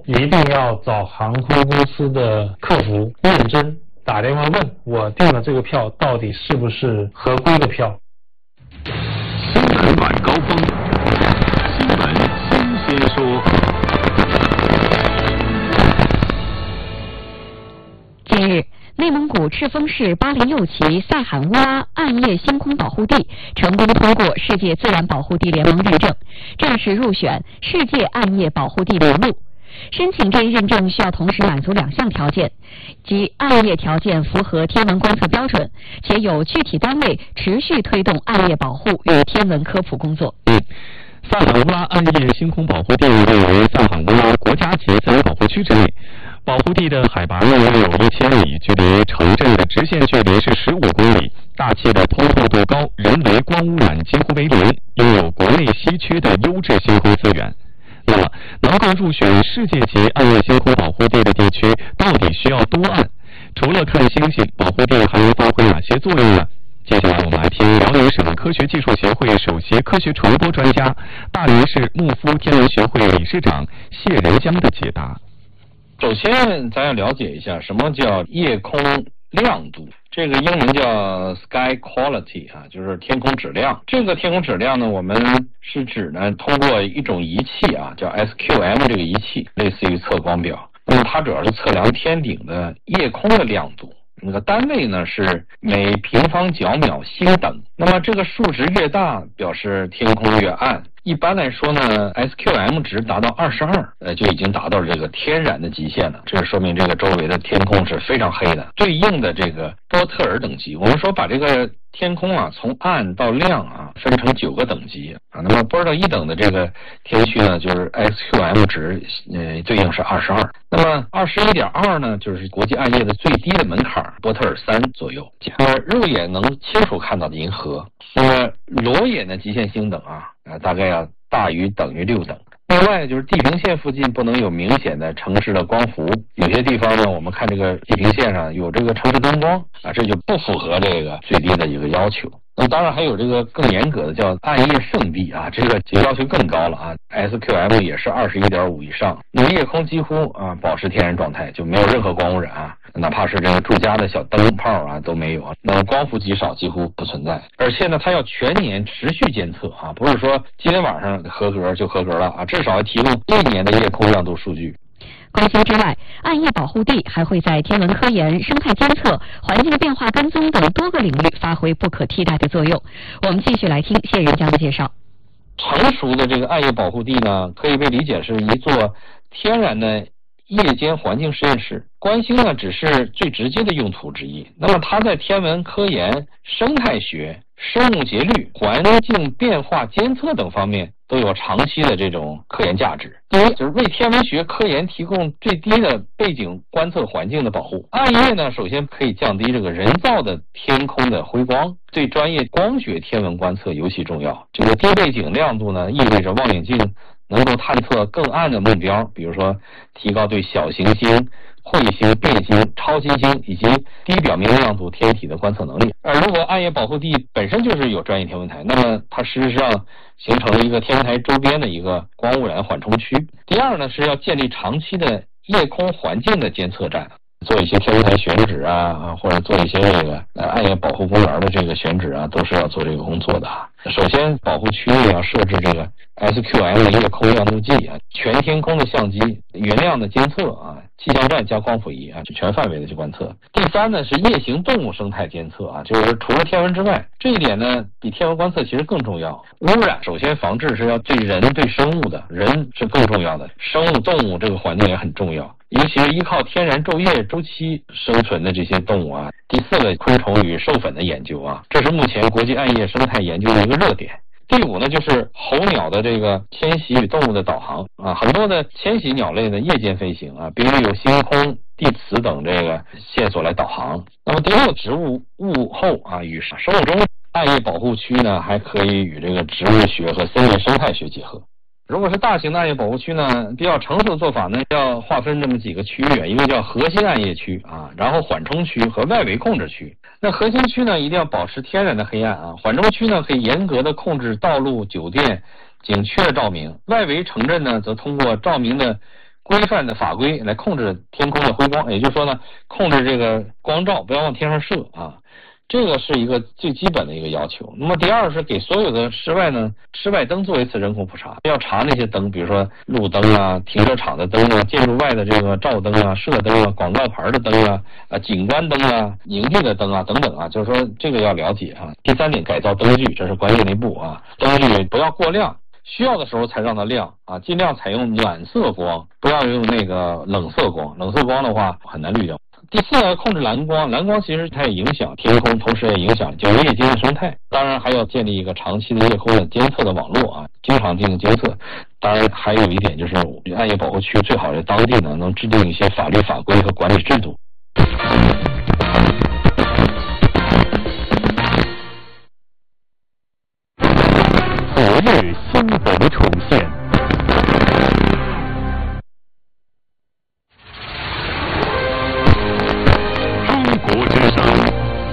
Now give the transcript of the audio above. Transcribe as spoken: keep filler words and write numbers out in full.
一定要找航空公司的客服认真打电话问，我订了这个票到底是不是合规的票。 新闻晚高峰，新闻新鲜说。 近日，内蒙古赤峰市巴林右旗赛罕乌拉暗夜星空保护地成功通过世界自然保护地联盟认证，正式入选世界暗夜保护地名录。申请这一认证需要同时满足两项条件，即暗夜条件符合天文观测标准，且有具体单位持续推动暗夜保护与天文科普工作。 嗯，赛罕乌拉暗夜星空保护地位于赛罕乌拉国家级自然保护区之内。保护地的海拔约有一千米，距离城镇的直线距离是十五公里，大气的通透度高，人为光污染几乎为零，拥有国内稀缺的优质星空资源。那么，能够入选世界级暗夜星空保护地的地区，到底需要多暗？除了看星星，保护地还能发挥哪些作用呢？接下来我们来听辽宁省科学技术协会首席科学传播专家、大连市木夫天文学会理事长谢仁江的解答。 首先，咱要了解一下什么叫夜空亮度，这个英文叫 sky quality 啊，就是天空质量。这个天空质量呢，我们是指呢通过一种仪器啊，叫 S Q M 这个仪器，类似于测光表。那么它主要是测量天顶的夜空的亮度。那个单位呢是每平方角秒星等，那么这个数值越大，表示天空越暗。一般来说呢 ，S Q M 值达到二十二，呃，就已经达到这个天然的极限了。这说明这个周围的天空是非常黑的。对应的这个波特尔等级，我们说把这个天空啊从暗到亮啊分成九个等级啊。那么波特尔一等的这个天区呢，就是 S Q M 值，呃，对应是二十二。那么二十一点二呢，就是国际暗夜的最低的门槛，波特尔三左右。呃，肉眼能清楚看到的银河，那么裸眼的极限星等啊。啊，大概要大于等于六等。另外就是地平线附近不能有明显的城市的光伏，有些地方呢，我们看这个地平线上有这个城市灯光啊，这就不符合这个最低的一个要求。那当然还有这个更严格的叫暗夜圣地啊，这个要求更高了啊 ，S Q M 也是二十一点五以上。那么夜空几乎啊保持天然状态，就没有任何光污染啊，哪怕是这个住家的小灯泡啊都没有啊，那么光伏极少，几乎不存在。而且呢，它要全年持续监测啊，不是说今天晚上合格就合格了啊，至少要提供一年的夜空亮度数据。 光纤之外，暗夜保护地还会在天文科研、生态监测、环境变化跟踪等多个领域发挥不可替代的作用。我们继续来听谢仁江的介绍。 成熟的这个暗夜保护地呢，可以被理解是一座天然的夜间环境实验室。观星呢，只是最直接的用途之一。那么它在天文科研、生态学、生物节律、环境变化监测等方面都有长期的这种科研价值。第一，就是为天文学科研提供最低的背景观测环境的保护。暗夜呢，首先可以降低这个人造的天空的辉光，对专业光学天文观测尤其重要。这个低背景亮度呢，意味着望远镜能够探测更暗的目标，比如说提高对小行星、彗星、变星、超新星以及低表明亮度天体的观测能力。而如果暗夜保护地本身就是有专业天文台，那么它事实上形成了一个天文台周边的一个光污染缓冲区。第二呢，是要建立长期的夜空环境的监测站，做一些天文台选址啊，或者做一些这个呃暗夜保护公园的这个选址啊，都是要做这个工作的。首先，保护区内要设置这个 S Q M 夜空亮度计啊，全天空的相机、云量的监测啊，气象站加光谱仪啊，全范围的去观测。第三呢，是夜行动物生态监测啊，就是除了天文之外，这一点呢比天文观测其实更重要。污染首先防治是要对人对生物的，人是更重要的，生物动物这个环境也很重要。尤其是依靠天然昼夜周期生存的这些动物啊。第四个，昆虫与授粉的研究啊，这是目前国际暗夜生态研究的一个热点。第五呢，就是候鸟的这个迁徙与动物的导航啊，很多的迁徙鸟类呢夜间飞行啊，比如有星空、地磁等这个线索来导航。那么第六，植物物候啊与生物钟，暗夜保护区呢还可以与这个植物学和森林生态学结合。如果是大型的暗夜保护区呢，比较成熟的做法呢，要划分这么几个区域，一个叫核心暗夜区啊，然后缓冲区和外围控制区。那核心区呢，一定要保持天然的黑暗啊；缓冲区呢，可以严格的控制道路、酒店、景区的照明；外围城镇呢，则通过照明的规范的法规来控制天空的辉光，也就是说呢，控制这个光照不要往天上射啊。这个是一个最基本的一个要求。那么第二是给所有的室外呢，室外灯做一次人工普查，要查那些灯，比如说路灯啊、停车场的灯啊、建筑外的这个照灯啊、射灯啊、广告牌的灯啊、啊景观灯啊、营地的灯啊等等啊，就是说这个要了解啊。第三点，改造灯具，这是关键的一步啊，灯具不要过亮。需要的时候才让它亮啊，尽量采用暖色光，不要用那个冷色光。冷色光的话很难滤掉。第四呢，控制蓝光，蓝光其实它也影响天空，同时也影响就夜间的生态。当然还要建立一个长期的夜空的监测的网络啊，经常进行监测。当然还有一点就是，暗夜保护区最好是当地呢能制定一些法律法规和管理制度。 昨日新闻重现。